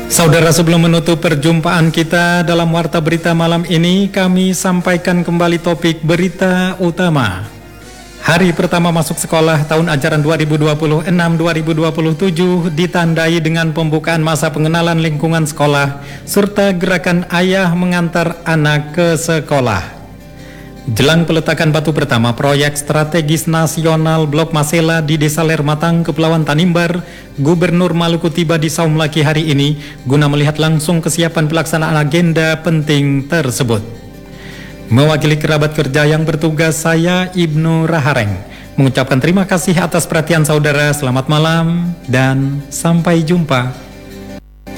Saudara, sebelum menutup perjumpaan kita dalam Warta Berita malam ini, kami sampaikan kembali topik berita utama. Hari pertama masuk sekolah tahun ajaran 2026-2027 ditandai dengan pembukaan masa pengenalan lingkungan sekolah serta gerakan ayah mengantar anak ke sekolah. Jelang peletakan batu pertama proyek strategis nasional Blok Masela di Desa Lermatang, Kepulauan Tanimbar, Gubernur Maluku tiba di Saumlaki hari ini guna melihat langsung kesiapan pelaksanaan agenda penting tersebut. Mewakili kerabat kerja yang bertugas, saya Ibnu Rahareng mengucapkan terima kasih atas perhatian saudara. Selamat malam dan sampai jumpa.